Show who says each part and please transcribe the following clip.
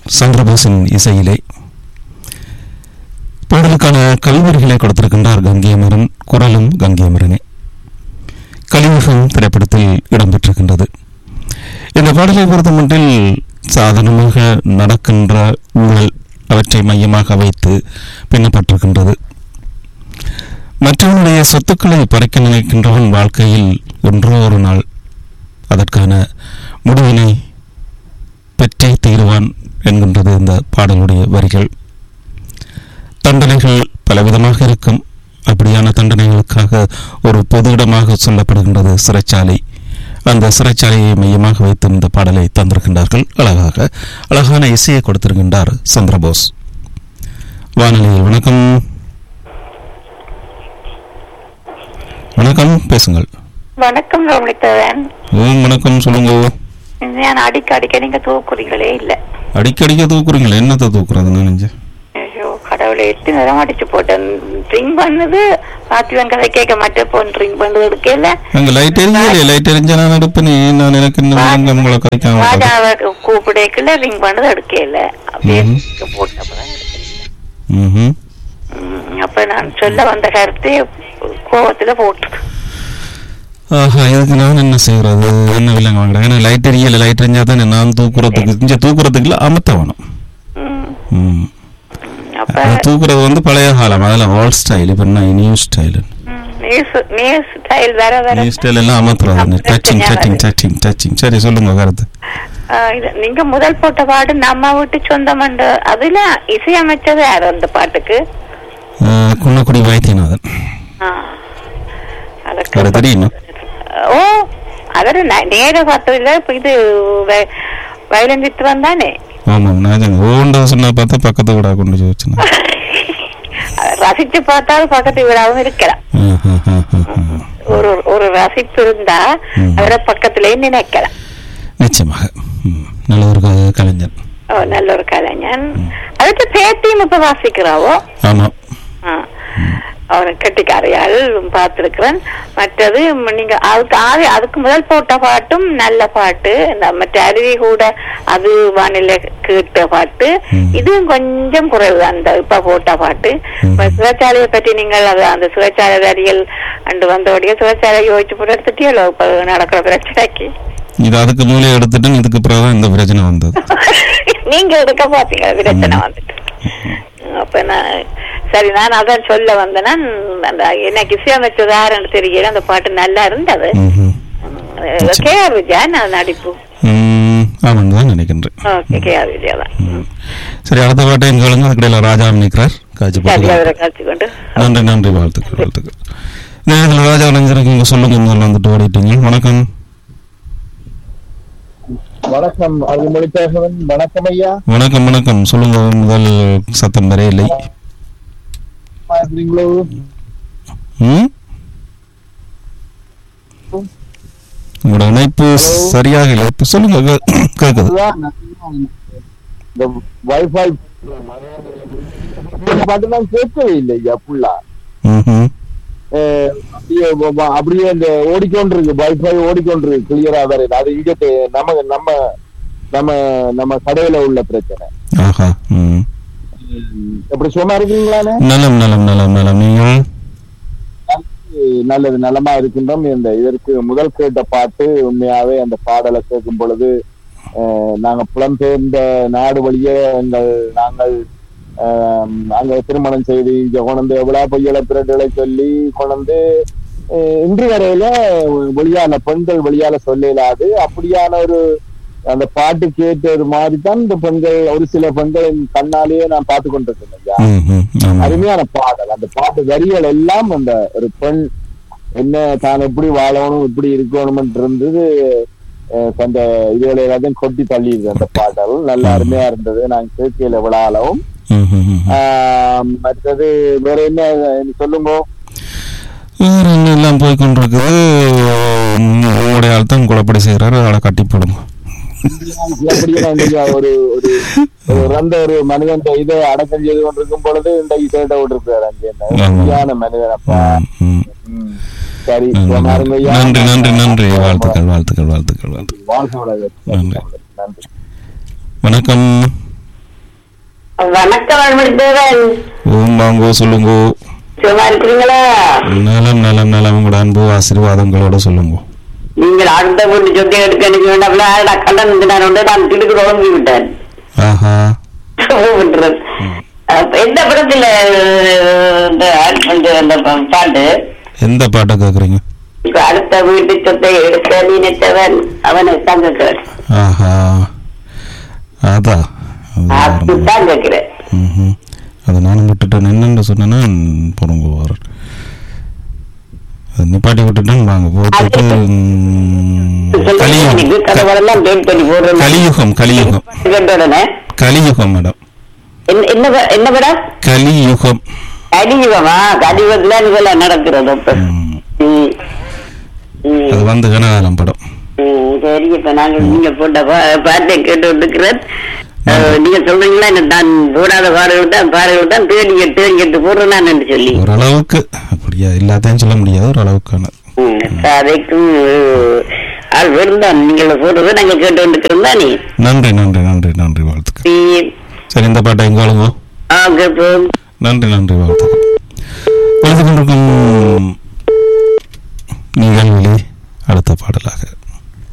Speaker 1: சந்திரபோஸின் இசையிலே பாடலுக்கான கல்வரிகளை கொடுத்திருக்கின்றார் கங்கேமரன். குரலும் கங்கேமரனே. கலியுகம் திரைப்படத்தில் இடம்பெற்றிருக்கின்றது. இந்த பாடலை பொறுத்தமட்டில் சாதாரணமாக நடக்கின்ற ஊழல் அவற்றை மையமாக வைத்து பின்னப்பட்டிருக்கின்றது. மற்றவனுடைய சொத்துக்களை பறிக்க நினைக்கின்றவன் வாழ்க்கையில் ஒன்றோ ஒரு நாள் அதற்கான முடிவினை பெற்றே தீருவான் என்கின்றது இந்த பாடலுடைய வரிகள். தண்டனைகள் பலவிதமாக இருக்கும். அப்படியான தண்டனைகளுக்காக ஒரு பொது இடமாக சொல்லப்படுகின்றது சிறைச்சாலை. அந்த சிறைச்சாலையை மையமாக வைத்து இந்த பாடலை தந்திருக்கின்றார்கள். அழகான இசையை கொடுத்திருக்கின்றார் சந்திரபோஸ். வானொலி வணக்கம். வணக்கம், பேசுங்கள்.
Speaker 2: வணக்கம் ரமணித்தவன்.
Speaker 1: வணக்கம், சொல்லுங்க.
Speaker 2: நான் அடிக்க நீங்க தூக்குறீங்களே இல்ல.
Speaker 1: அடிக்க தூக்குறீங்களா? என்னத்தை தூக்குறது? நினைஞ்ச
Speaker 2: ஐயோ கடவுளை 8 நேரம் அடிச்சு போட்டேன். ட்ரிங்க் பண்ணது பாத்திவன் கதை கேட்க மாட்டேன். போன் ட்ரிங்க் பண்ணது எடுக்கல.
Speaker 1: அங்க லைட் எரிஞ்சே லைட் எரிஞ்சா நான் எடுப்பேன். நான் எனக்கு இந்த உங்களை கதைக்காம
Speaker 2: ராஜாவை கூப்பிடல. ரிங் பண்ணது எடுக்கல. அப்படியே போட்டப்பதான் எடுக்கல. அப்ப நான் சொல்ல வந்த கருத்தை கோபத்துல போட்டு.
Speaker 1: இதுக்கு நான் என்ன செய்யறது? என்ன வில்லங்க வாங்கலாம். ஏன்னா லைட் எரியல. லைட் எரிஞ்சா தான் நான் தூக்குறதுக்கு அமர்த்த வேணும். தூக்குறது வந்து பழைய காலம். அதெல்லாம் ஓல்ட் ஸ்டைல். இப்ப நியூ ஸ்டைல். நியூ ஸ்டைல் எல்லாம் அமர்த்துறது. டச்சிங். சரி, சொல்லுங்க கருத்து.
Speaker 2: நீங்க முதல் போட்ட பாடு நம்ம வீட்டு சொந்தம். அதுல இசையமைச்சது யாரு அந்த பாட்டுக்கு?
Speaker 1: குன்னக்குடி வைத்தியநாதன். தெரியும்.
Speaker 2: ஓ, அதோட நேர பார்த்ததுல இது வயலின் வித்துவன் தானே?
Speaker 1: ஆமா, நான் சொன்னா பார்த்தா பக்கத்து விடா கொண்டு வச்சு
Speaker 2: ரசிச்சு பார்த்தாலும் பக்கத்து விடாவும் இருக்கலாம். ஒரு ரசிப்பு இருந்தா அவரை பக்கத்திலே நினைக்கலாம்.
Speaker 1: நிச்சயமாக நல்ல ஒரு கலைஞன்.
Speaker 2: நல்ல ஒரு கலைஞன். அதுக்கு பேட்டியும் இப்ப வாசிக்கிறாவோ?
Speaker 1: ஆமா,
Speaker 2: அவரை கெட்டிக்காரையால் பார்த்திருக்கிறேன். மற்றது நீங்க அதுக்கு முதல் போட்ட பாட்டும் நல்ல பாட்டு. மற்ற அருவி கூட அது வானிலை கேட்ட பாட்டு. இதுவும் கொஞ்சம் குறைவு அந்த இப்ப போட்ட பாட்டு. சிறைச்சாலையை பற்றி நீங்கள் அந்த சிறைச்சாலை வரிகள் அண்டு வந்தபடியே சிறைச்சாலை யோசிச்சு போட்டு எடுத்துட்டியோ இப்ப நடக்கிற பிரச்சனைக்கு?
Speaker 1: இது அதுக்கு மூலையை எடுத்துட்டு இதுக்கு பிறகு இந்த பிரச்சனை வந்தது.
Speaker 2: நீங்க எடுக்க பாத்தீங்க பிரச்சனை வந்துட்டு. அப்ப நான் சரி, நான் அதான் சொல்ல வந்தேன்னா எனக்கு இசையமைச்சது யாருன்னு தெரியல. அந்த பாட்டு நல்லா இருந்தது. கேஆர் விஜயா நடிப்பு.
Speaker 1: ஆமாம் தான் நினைக்கின்றேன்.
Speaker 2: கேஆர் விஜயா தான்.
Speaker 1: சரி, அடுத்த பாட்டை எங்களுங்க அதுக்கிடையில ராஜா நிற்கிறார். காட்சி
Speaker 2: கொண்டு
Speaker 1: நன்றி. வாழ்த்துக்கள். நேரத்தில் ராஜா நினைஞ்சிருக்கு. இங்க சொல்லுங்க. முதல்ல வந்துட்டு ஓடிட்டீங்க. வணக்கம்.
Speaker 3: வணக்கம் அருள்மொழித்தேவன். வணக்கம் ஐயா.
Speaker 1: வணக்கம். சொல்லுங்க. முதல் சத்தம் வரை இல்லை. உங்களோட இணைப்பு சரியாக இல்லை. சொல்லுங்க, கேக்குது.
Speaker 3: வைஃபை பாட்டு நான் கேட்கவே இல்லை ஐயா. ஃபுல்லா அப்படியே இந்த ஓடிக்கொண்டிருக்கு. வைஃபை ஓடிக்கொண்டிருக்கு. கிளியரா வேற. அது இங்க நம்ம கடையில உள்ள பிரச்சனை. எப்படி சும்மா இருக்கீங்களா?
Speaker 1: நலம். நீங்கள்?
Speaker 3: நல்லது, நலமா இருக்கின்றோம். இதற்கு முதல் கேட்ட பாட்டு உண்மையாவே அந்த பாடலை கேட்கும் பொழுது நாங்க புலம்பெயர்ந்த நாடு வழியே நாங்கள் அங்க திருமணம் செய்து இங்க கொண்டு எவ்வளவு பொய்யலை பிறடுகளை சொல்லி கொண்டு இன்று வரையில வெளியால பெண்கள் வெளியால சொல்லலாது. அப்படியான ஒரு அந்த பாட்டு கேட்ட ஒரு மாதிரி தான் இந்த பெண்கள், ஒரு சில பெண்களின் கண்ணாலேயே நான் பார்த்து கொண்டிருக்கேன். அருமையான பாடல். அந்த பாட்டு வரிகள் எல்லாம் அந்த ஒரு பெண் என்ன தான் எப்படி வாழணும், எப்படி இருக்கணும் இருந்தது. அந்த இதுகளை எல்லாத்தையும் கொட்டி தள்ளிடுது. அந்த பாடல் நல்ல அருமையா இருந்தது. நான் கேட்கையில விழாலவும். மற்றது வேற என்ன சொல்லுங்க?
Speaker 1: எல்லாம் போய் கொண்டிருக்குது. உங்களுடைய ஆள் தான் குழப்படி செய்யறாரு. அதை கட்டி போடுங்க.
Speaker 3: ஒரு ஒரு மனிதன் இதை அடக்கம் செய்து கொண்டிருக்கும் பொழுது இந்த இசையிட்ட விட்டுருக்காரு. அங்கே மனிதனப்பா. சரி,
Speaker 1: நன்றி. வாழ்த்துக்கள்.
Speaker 3: வாழ்க்கை.
Speaker 1: வணக்கம்.
Speaker 2: வணக்கம் அன்புதேவன்.
Speaker 1: வாங்கோ சொல்லுங்க.
Speaker 2: சும்மா இருக்கிறீங்களா?
Speaker 1: நலம் நலம் நலம். உங்களோட அன்பு ஆசீர்வாதங்களோட சொல்லுங்க.
Speaker 2: நீங்கள் அடுத்த வீட்டு சொத்தை எடுக்க எனக்கு வேண்டாம். கடன் நான் திடுக்கு உழம்பி விட்டேன்.
Speaker 1: ஆஹா.
Speaker 2: எந்த படத்துல அந்த பாட்டு?
Speaker 1: எந்த பாட்டை கேக்குறீங்க?
Speaker 2: அடுத்த வீட்டு சொத்தை எடுக்க நினைத்தவன் அவனை தங்க.
Speaker 1: ஆஹா, அதான்
Speaker 2: கேட்கிறேன்.
Speaker 1: அதை நானும் விட்டுட்டேன். என்னென்னு சொன்னேன்னா பொறுங்குவார் நிப்பாட்டி விட்டுட்டேன். வாங்க போட்டுட்டு கலியுகம் கலியுகம் கலியுகம் மேடம்.
Speaker 2: என்ன படம்?
Speaker 1: கலியுகம்.
Speaker 2: கலியுகமா? கலியுகத்துல நடக்கிறது
Speaker 1: அது வந்து கனகாலம் படம்.
Speaker 2: சரி, இப்ப நாங்க நீங்க போட்ட பாட்டை கேட்டு இருக்கிறேன். நீங்க சொல்றீங்களா நான் போடாத பாடல்கள் தான் தேடி கேட்டு போடுறேன் சொல்லி
Speaker 1: ஓரளவுக்கு அப்படியா எல்லாத்தையும் சொல்ல முடியாது. ஓரளவுக்கான
Speaker 2: அதைக்கும் ஆள் வேறுதான் நீங்க போடுறது நாங்க கேட்டு வந்துக்கிறோம் தானே.
Speaker 1: நன்றி நன்றி நன்றி நன்றி வாழ்த்துக்கள். சரி, இந்த பாட்டை எங்க வாழுங்க. நன்றி நன்றி வாழ்த்துக்கள். வளர்த்து கொண்டிருக்கும் நிகழ்வுகளே அடுத்த பாடலாக